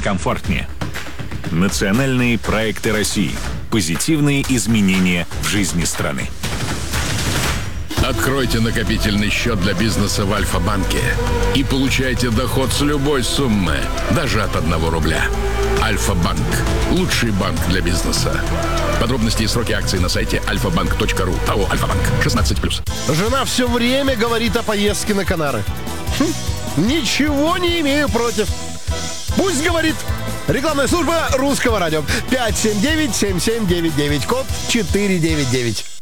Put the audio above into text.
комфортнее. Национальные проекты России. Позитивные изменения в жизни страны. Откройте накопительный счет для бизнеса в Альфа-банке и получайте доход с любой суммы, даже от 1 рубля. Альфа-банк. Лучший банк для бизнеса. Подробности и сроки акций на сайте alfabank.ru. АО «Альфа-банк». 16+. Жена все время говорит о поездке на Канары. Ничего не имею против. Пусть говорит. Рекламная служба Русского радио. 579-7799, код 499.